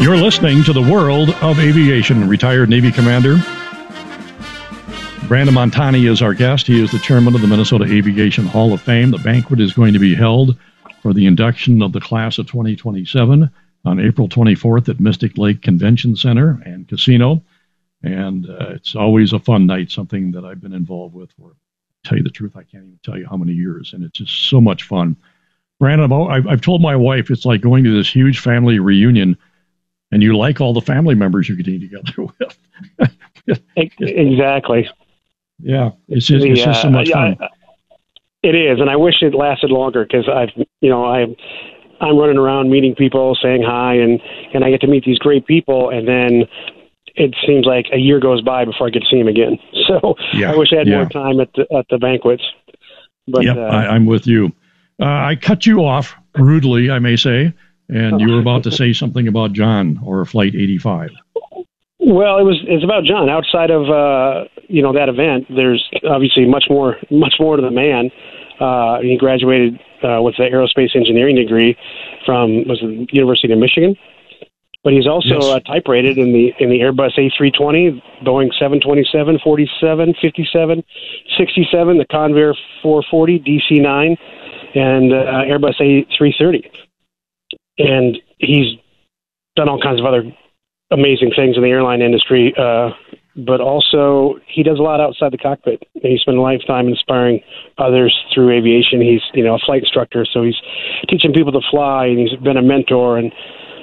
You're listening to the World of Aviation. Retired Navy Commander Brandon Montani is our guest. He is the chairman of the Minnesota Aviation Hall of Fame. The banquet is going to be held for the induction of the class of 2027 on April 24th at Mystic Lake Convention Center and Casino. And it's always a fun night, something that I've been involved with for, to tell you the truth, I can't even tell you how many years. And it's just so much fun. Brandon, I've told my wife it's like going to this huge family reunion and you like all the family members you're getting together with. Exactly. Yeah, it's just so much fun. It is, and I wish it lasted longer because I'm running around meeting people, saying hi, and I get to meet these great people, and then it seems like a year goes by before I get to see them again. So I wish I had more time at the banquets. But I'm with you. I cut you off rudely, I may say. And you were about to say something about John or Flight 85. Well, it's about John. Outside of that event, there's obviously much more to the man. He graduated with an aerospace engineering degree from the University of Michigan, but he's also type rated in the Airbus A320, Boeing 727, 47, 57, 67, the Convair 440, DC-9, and Airbus A330. And he's done all kinds of other amazing things in the airline industry, but also he does a lot outside the cockpit. And he spent a lifetime inspiring others through aviation. He's a flight instructor, so he's teaching people to fly, and he's been a mentor. And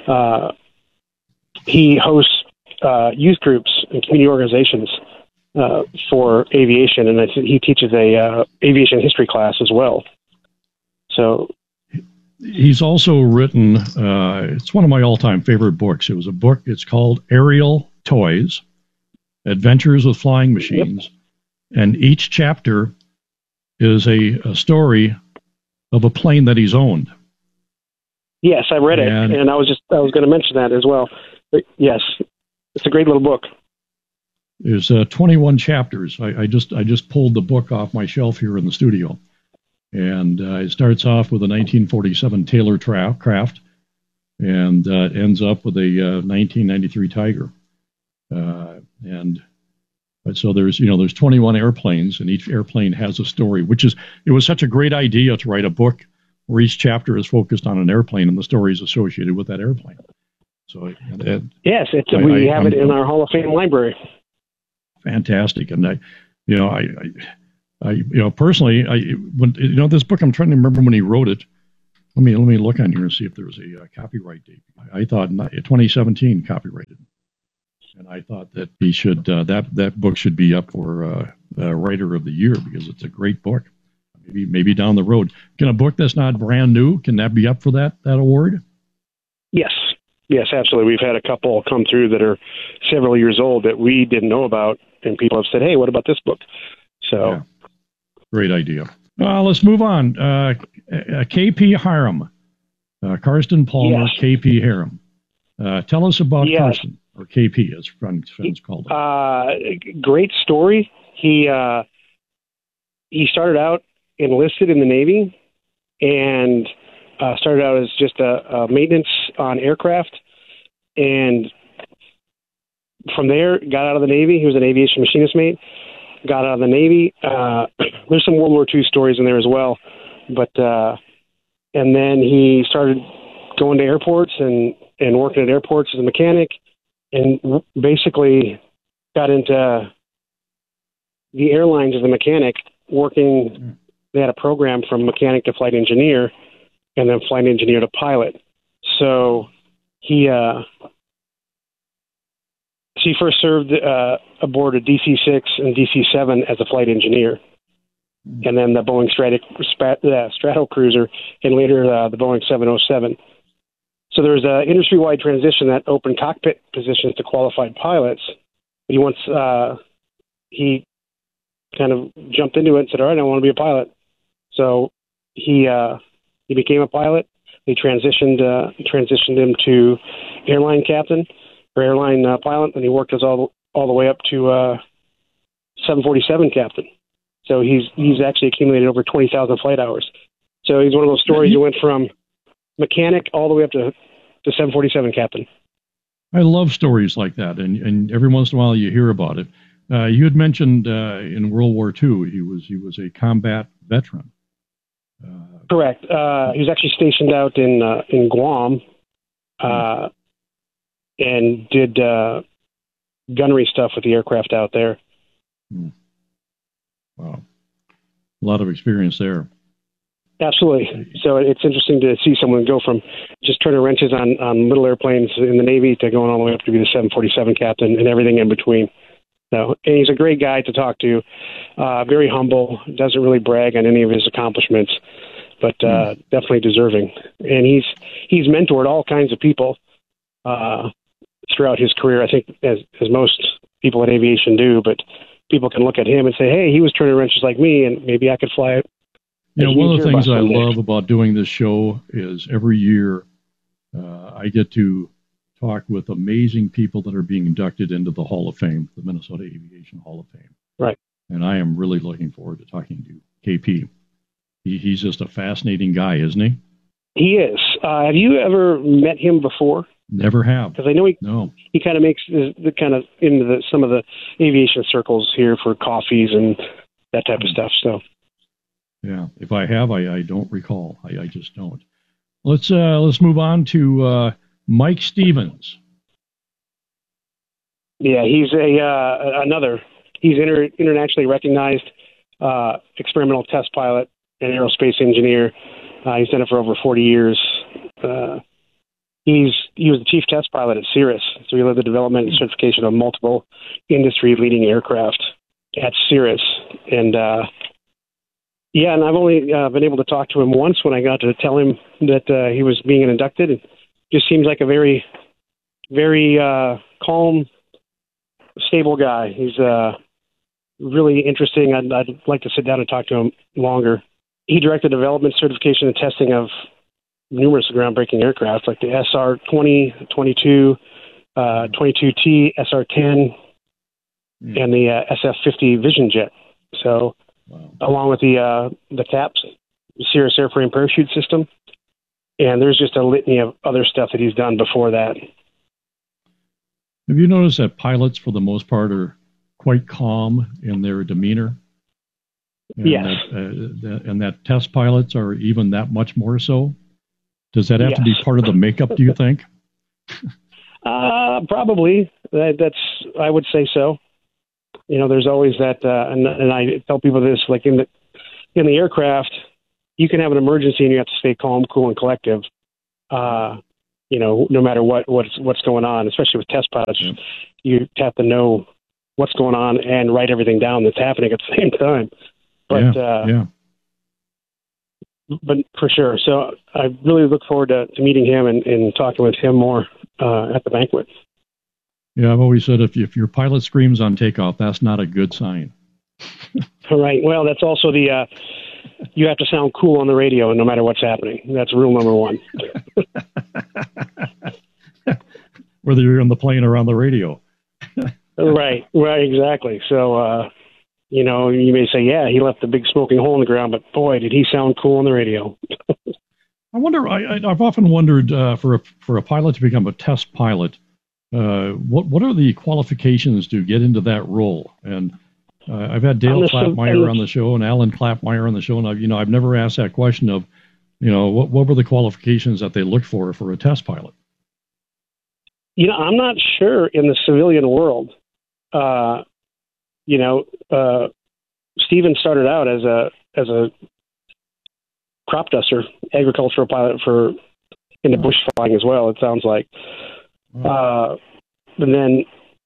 he hosts youth groups and community organizations for aviation, and he teaches a aviation history class as well. So. He's also written, it's one of my all-time favorite books. It was a book, it's called Aerial Toys, Adventures with Flying Machines. Yep. And each chapter is a story of a plane that he's owned. Yes, I read it, and I was going to mention that as well. But yes, it's a great little book. There's 21 chapters. I just pulled the book off my shelf here in the studio. And it starts off with a 1947 Taylor Craft and ends up with a 1993 Tiger. And so there's 21 airplanes, and each airplane has a story, it was such a great idea to write a book where each chapter is focused on an airplane and the stories associated with that airplane. So we have it in our Hall of Fame library. Fantastic. And personally, this book, I'm trying to remember when he wrote it. Let me look on here and see if there was a copyright date. I thought 2017 copyrighted, and I thought that he should that book should be up for Writer of the Year because it's a great book. Maybe down the road, can a book that's not brand new, can that be up for that award? Yes, absolutely. We've had a couple come through that are several years old that we didn't know about, and people have said, "Hey, what about this book?" So. Yeah. Great idea. Let's move on. KP Hiram, Karsten Palmer, yes. KP Hiram. Tell us about Karsten, or KP, as friends called him. Great story. He started out enlisted in the Navy and started out as just a maintenance on aircraft. And from there, got out of the Navy. He was an aviation machinist mate. Got out of the Navy. There's some World War II stories in there as well. But and then he started going to airports and working at airports as a mechanic, and basically got into the airlines as a mechanic, working. They had a program from mechanic to flight engineer, and then flight engineer to pilot. So he first served aboard a DC-6 and DC-7 as a flight engineer, and then the Boeing Stratocruiser, and later the Boeing 707. So there was an industry-wide transition that opened cockpit positions to qualified pilots. But he kind of jumped into it and said, "All right, I want to be a pilot." So he became a pilot. They transitioned him to airline captain. For airline pilot, and he worked us all the way up to 747 captain. So he's actually accumulated over 20,000 flight hours. So he's one of those stories who went from mechanic all the way up to 747 captain. I love stories like that, and every once in a while you hear about it. You had mentioned in World War II he was a combat veteran. Correct. He was actually stationed out in Guam, and did gunnery stuff with the aircraft out there. Wow, a lot of experience there. Absolutely. So it's interesting to see someone go from just turning wrenches on little airplanes in the Navy to going all the way up to be the 747 captain and everything in between. So, and he's a great guy to talk to, very humble, doesn't really brag on any of his accomplishments, but definitely deserving. And he's mentored all kinds of people throughout his career, I think, as most people in aviation do, but people can look at him and say, hey, he was turning wrenches like me, and maybe I could fly it. One of the things I love about doing this show is every year I get to talk with amazing people that are being inducted into the Hall of Fame, the Minnesota Aviation Hall of Fame. Right. And I am really looking forward to talking to KP. He's just a fascinating guy, isn't he? He is. Have you ever met him before? Never have. Because I know he kind of makes the kind of into some of the aviation circles here for coffees and that type of stuff. So. Yeah, if I have, I don't recall. I just don't. Let's move on to Mike Stevens. Yeah, he's he's internationally recognized experimental test pilot and aerospace engineer. He's done it for over 40 years. He was the chief test pilot at Cirrus, so he led the development and certification of multiple industry-leading aircraft at Cirrus, and and I've only been able to talk to him once when I got to tell him that he was being inducted. It just seems like a very, very calm, stable guy. He's really interesting. I'd like to sit down and talk to him longer. He directed development, certification, and testing of numerous groundbreaking aircraft like the SR-20, 22, 22T, SR-10, and the SF-50 Vision Jet. So, along with the TAPS, the Cirrus Airframe Parachute System, and there's just a litany of other stuff that he's done before that. Have you noticed that pilots, for the most part, are quite calm in their demeanor? And yes. And that test pilots are even that much more so? Does that have to be part of the makeup, do you think? Probably. I would say so. There's always that, and I tell people this, like in the aircraft, you can have an emergency and you have to stay calm, cool, and collective. No matter what's going on, especially with test pilots, you have to know what's going on and write everything down that's happening at the same time. But but for sure. So I really look forward to meeting him and talking with him more at the banquet. Yeah, I've always said if your pilot screams on takeoff, that's not a good sign. All right. Well, that's also you have to sound cool on the radio no matter what's happening. That's rule number one. Whether you're on the plane or on the radio. Right, exactly. So, you may say, yeah, he left a big smoking hole in the ground, but boy, did he sound cool on the radio. I wonder, I've often wondered for a pilot to become a test pilot, what are the qualifications to get into that role? And I've had Dale Klappmeyer on the show and Alan Klappmeyer on the show, and I've never asked that question of, what were the qualifications that they looked for a test pilot? I'm not sure in the civilian world. Steven started out as a crop duster, agricultural pilot in the bush flying as well, it sounds like. And then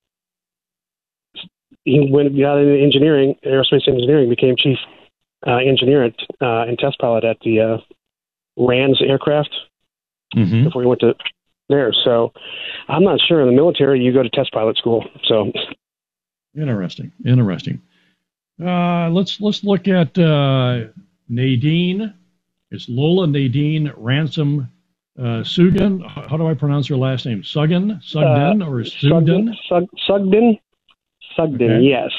he got into engineering, aerospace engineering, became chief engineer and test pilot at the RANS aircraft before he went to there. So I'm not sure. In the military, you go to test pilot school. So interesting. Let's look at Nadine. It's Lola Nadine Ransom Sugden. How do I pronounce her last name? Sugden or Sugden? Sugden. Okay. Yes.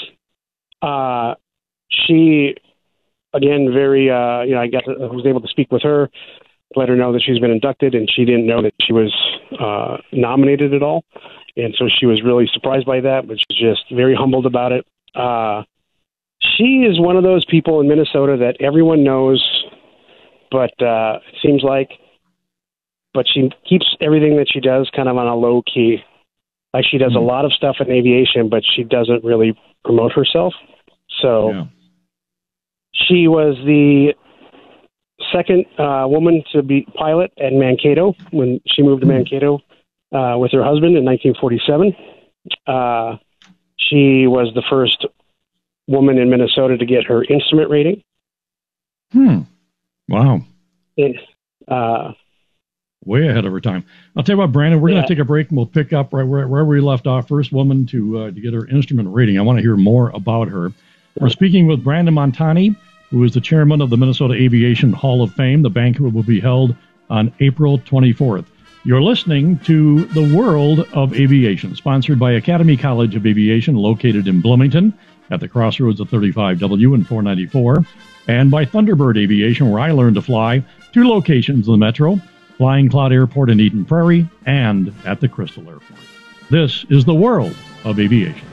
She again very. I was able to speak with her. let her know that she's been inducted, and she didn't know that she was nominated at all. And so she was really surprised by that, but she's just very humbled about it. She is one of those people in Minnesota that everyone knows, but it seems like, but she keeps everything that she does kind of on a low key. Like she does a lot of stuff in aviation, but she doesn't really promote herself. So she was the second woman to be pilot at Mankato when she moved to Mankato with her husband in 1947. She was the first woman in Minnesota to get her instrument rating. Wow. Way ahead of her time. I'll tell you what, Brandon, we're going to take a break and we'll pick up right wherever we left off. First woman to get her instrument rating. I want to hear more about her. We're speaking with Brandon Montani, who is the chairman of the Minnesota Aviation Hall of Fame. The banquet will be held on April 24th. You're listening to The World of Aviation, sponsored by Academy College of Aviation, located in Bloomington at the crossroads of 35W and 494, and by Thunderbird Aviation, where I learned to fly, 2 locations in the metro, Flying Cloud Airport in Eden Prairie, and at the Crystal Airport. This is The World of Aviation.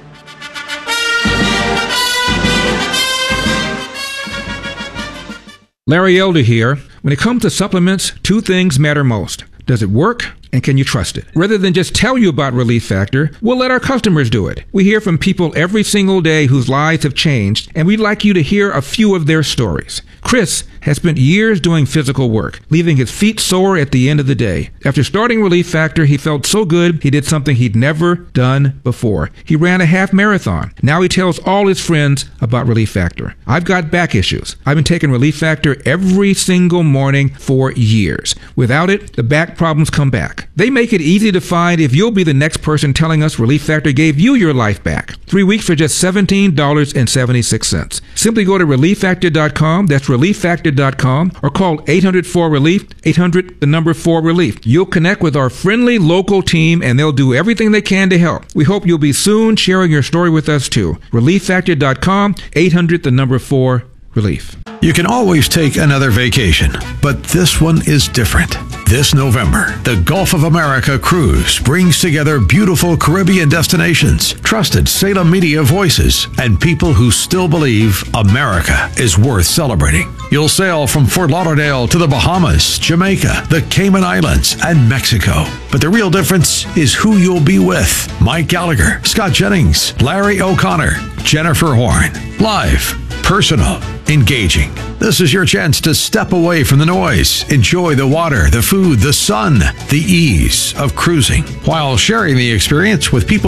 Larry Elder here. When it comes to supplements, 2 things matter most. Does it work? And can you trust it? Rather than just tell you about Relief Factor, we'll let our customers do it. We hear from people every single day whose lives have changed, and we'd like you to hear a few of their stories. Chris has spent years doing physical work, leaving his feet sore at the end of the day. After starting Relief Factor, he felt so good he did something he'd never done before. He ran a half marathon. Now he tells all his friends about Relief Factor. I've got back issues. I've been taking Relief Factor every single morning for years. Without it, the back problems come back. They make it easy to find if you'll be the next person telling us Relief Factor gave you your life back. 3 weeks for just $17.76. Simply go to ReliefFactor.com. That's ReliefFactor.com, or call 800-4RELIEF, 800-4RELIEF. You'll connect with our friendly local team, and they'll do everything they can to help. We hope you'll be soon sharing your story with us, too. ReliefFactor.com, 800-4RELIEF. You can always take another vacation, but this one is different. This November, the Gulf of America Cruise brings together beautiful Caribbean destinations, trusted Salem media voices, and people who still believe America is worth celebrating. You'll sail from Fort Lauderdale to the Bahamas, Jamaica, the Cayman Islands, and Mexico. But the real difference is who you'll be with. Mike Gallagher, Scott Jennings, Larry O'Connor, Jennifer Horn. Live, personal, engaging. This is your chance to step away from the noise, enjoy the water, the food, the sun, the ease of cruising, while sharing the experience with people